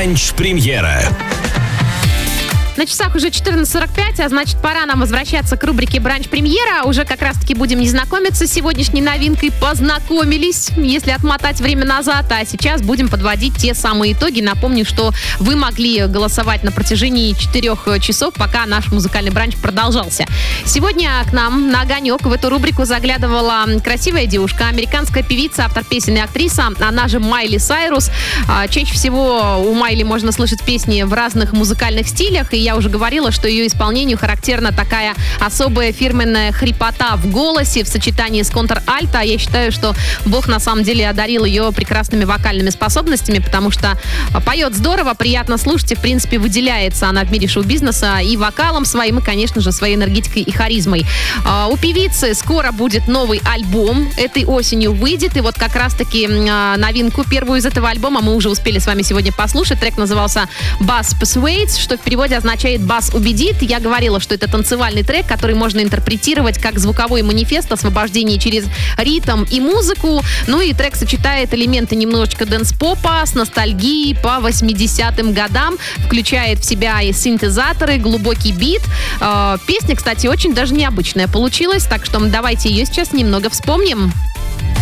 Бранч-премьера. На часах уже 14:45, а значит, пора нам возвращаться к рубрике «Бранч-премьера». Уже как раз-таки будем не знакомиться с сегодняшней новинкой. Познакомились, если отмотать время назад. А сейчас будем подводить те самые итоги. Напомню, что вы могли голосовать на протяжении 4 часов, пока наш музыкальный бранч продолжался. Сегодня к нам на огонек в эту рубрику заглядывала красивая девушка, американская певица, автор песен и актриса, она же Майли Сайрус. Чаще всего у Майли можно слышать песни в разных музыкальных стилях, и я уже говорила, что ее исполнению характерна такая особая фирменная хрипота в голосе в сочетании с контр-альто. Я считаю, что Бог на самом деле одарил ее прекрасными вокальными способностями, потому что поет здорово, приятно слушать и, в принципе, выделяется она в мире шоу-бизнеса и вокалом своим, и, конечно же, своей энергетикой и харизмой. У певицы скоро будет новый альбом. Этой осенью выйдет, и вот как раз-таки новинку первую из этого альбома мы уже успели с вами сегодня послушать. Трек назывался «Bass Persuades», что в переводе означает «бас убедит». Я говорила, что это танцевальный трек, который можно интерпретировать как звуковой манифест освобождения через ритм и музыку. Ну и трек сочетает элементы немножечко дэнс-попа с ностальгией по 80-м годам, включает в себя и синтезаторы, глубокий бит. Песня, кстати, очень даже необычная получилась, так что давайте ее сейчас немного вспомним.